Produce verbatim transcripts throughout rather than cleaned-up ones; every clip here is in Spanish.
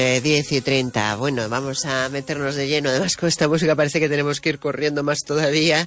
Eh, diez y treinta. Bueno, vamos a meternos de lleno. Además, con esta música parece que tenemos que ir corriendo más todavía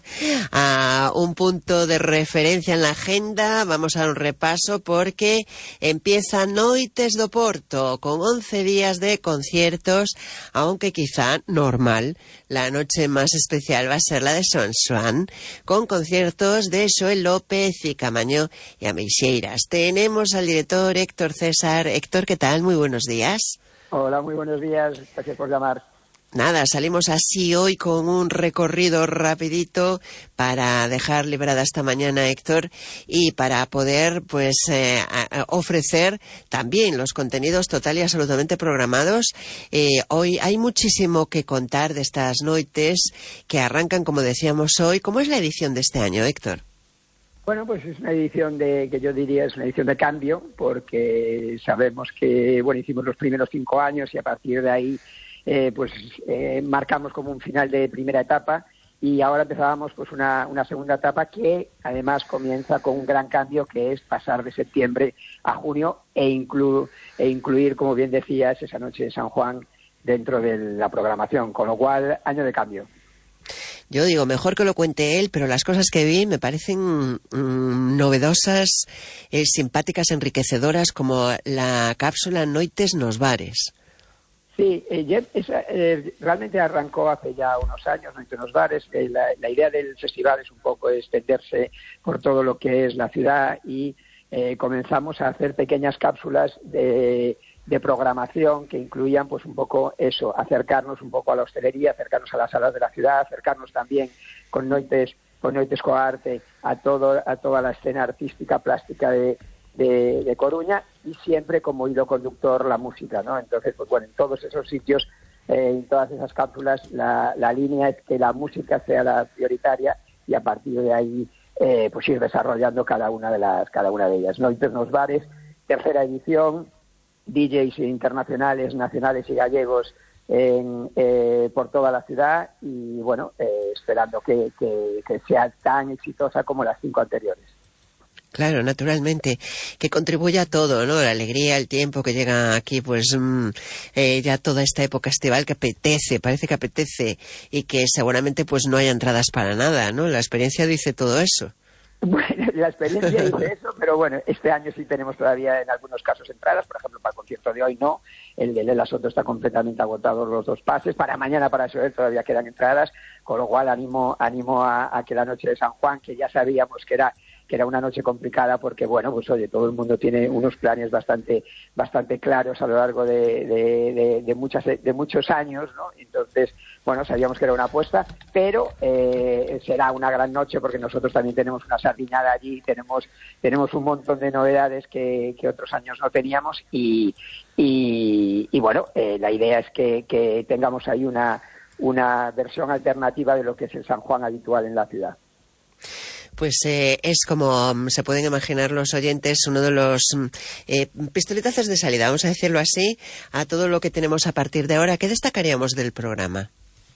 a un punto de referencia en la agenda. Vamos a dar un repaso porque empieza Noites do Porto con once días de conciertos, aunque quizá normal. La noche más especial va a ser la de Son Swan, con conciertos de Xoel López y Camaño y Ameixeiras. Tenemos al director Héctor César. Héctor, ¿qué tal? Muy buenos días. Hola, muy buenos días. Gracias por llamar. Nada, salimos así hoy con un recorrido rapidito para dejar librada esta mañana, Héctor, y para poder pues eh, ofrecer también los contenidos total y absolutamente programados. Eh, hoy hay muchísimo que contar de estas noites que arrancan, como decíamos hoy. ¿Cómo es la edición de este año, Héctor? Bueno, pues es una edición de que yo diría es una edición de cambio, porque sabemos que bueno hicimos los primeros cinco años y a partir de ahí eh, pues eh, marcamos como un final de primera etapa y ahora empezábamos pues una, una segunda etapa que además comienza con un gran cambio, que es pasar de septiembre a junio e, inclu e incluir, como bien decías, esa noche de San Juan dentro de la programación, con lo cual año de cambio. Yo digo, mejor que lo cuente él, pero las cosas que vi me parecen mmm, novedosas, eh, simpáticas, enriquecedoras, como la cápsula Noites nos Bares. Sí, eh, esa, eh, realmente arrancó hace ya unos años, Noites nos Bares. Eh, la, la idea del festival es un poco extenderse por todo lo que es la ciudad y eh, comenzamos a hacer pequeñas cápsulas de... de programación que incluían pues un poco eso, acercarnos un poco a la hostelería, acercarnos a las salas de la ciudad, acercarnos también con Noites, con Noites Coarte a todo, a toda la escena artística plástica de, de, de Coruña, y siempre como hilo conductor la música, ¿no? Entonces, pues bueno, en todos esos sitios, eh, en todas esas cápsulas, la, la línea es que la música sea la prioritaria y a partir de ahí eh, pues ir desarrollando cada una de las, cada una de ellas. Noites nos Bares, tercera edición, D Js internacionales, nacionales y gallegos en, eh, por toda la ciudad y bueno, eh, esperando que, que, que sea tan exitosa como las cinco anteriores. Claro, naturalmente, que contribuya a todo, ¿no? La alegría, el tiempo que llega aquí, pues mmm, eh, ya toda esta época estival que apetece, parece que apetece y que seguramente pues no haya entradas para nada, ¿no? La experiencia dice todo eso. Bueno, la experiencia dice eso, pero bueno, este año sí tenemos todavía en algunos casos entradas, por ejemplo, para el concierto de hoy no, el de Lela Soto está completamente agotado los dos pases, para mañana, para Xoel todavía quedan entradas, con lo cual animo, animo a, a que la noche de San Juan, que ya sabíamos que era que era una noche complicada porque, bueno, pues oye, todo el mundo tiene unos planes bastante bastante claros a lo largo de, de, de, de, muchas, de muchos años, ¿no? Entonces, bueno, sabíamos que era una apuesta, pero eh, será una gran noche porque nosotros también tenemos una sardinada allí, tenemos tenemos un montón de novedades que, que otros años no teníamos y, y, y bueno, eh, la idea es que, que tengamos ahí una, una versión alternativa de lo que es el San Juan habitual en la ciudad. Pues eh, es como um, se pueden imaginar los oyentes, uno de los eh, pistoletazos de salida, vamos a decirlo así, a todo lo que tenemos a partir de ahora. ¿Qué destacaríamos del programa?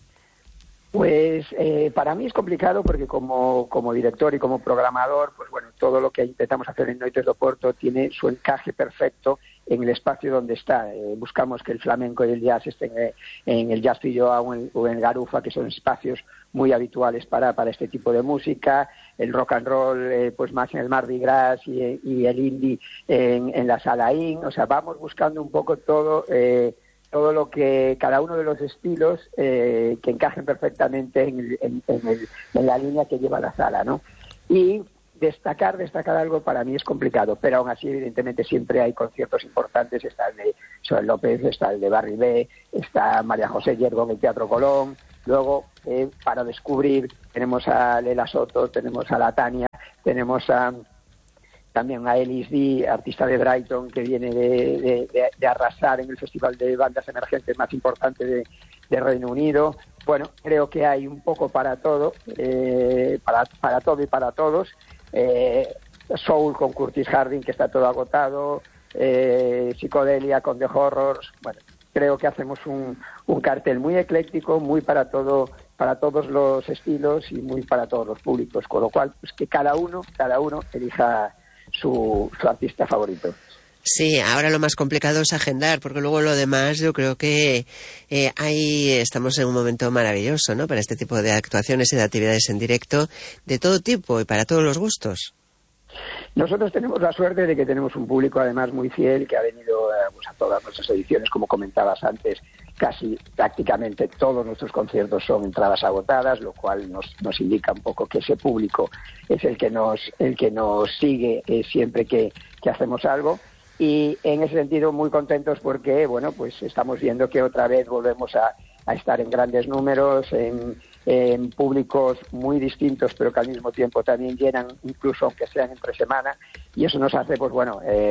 Pues eh, para mí es complicado porque como, como director y como programador, pues bueno, todo lo que intentamos hacer en Noites do Porto tiene su encaje perfecto en el espacio donde está. Eh, buscamos que el flamenco y el jazz estén eh, en el Jazz Filloa o en, o en Garufa, que son espacios muy habituales para, para este tipo de música, el rock and roll eh, pues más en el Mardi Gras y, y el indie en, en la Sala In. O sea, vamos buscando un poco todo... Eh, todo lo que cada uno de los estilos eh, que encajen perfectamente en, el, en, en, el, en la línea que lleva la sala, ¿no? Y destacar, destacar algo para mí es complicado, pero aún así evidentemente siempre hay conciertos importantes, está el de Xoel López, está el de Barry B, está María José Yergo en el Teatro Colón, luego eh, para descubrir tenemos a Lela Soto, tenemos a la Tania, tenemos a también a Ellis D, artista de Brighton, que viene de, de, de, de arrasar en el festival de bandas emergentes más importante de, de Reino Unido. Bueno, creo que hay un poco para todo, eh, para, para todo y para todos. Eh, Soul con Curtis Harding, que está todo agotado, eh, Psicodelia con The Horrors. Bueno, creo que hacemos un, un cartel muy ecléctico, muy para todo, para todos los estilos y muy para todos los públicos, con lo cual pues que cada uno, cada uno elija Su, su artista favorito. Sí, ahora lo más complicado es agendar, porque luego lo demás yo creo que eh, ahí estamos en un momento maravilloso, ¿no? Para este tipo de actuaciones y de actividades en directo de todo tipo y para todos los gustos. Nosotros tenemos la suerte de que tenemos un público además muy fiel que ha venido eh, pues a todas nuestras ediciones, como comentabas antes, casi prácticamente todos nuestros conciertos son entradas agotadas, lo cual nos, nos indica un poco que ese público es el que nos, el que nos sigue eh, siempre que, que hacemos algo. Y en ese sentido muy contentos porque, bueno, pues estamos viendo que otra vez volvemos a, a estar en grandes números, en, en públicos muy distintos, pero que al mismo tiempo también llenan, incluso aunque sean entre semana, y eso nos hace, pues bueno, eh,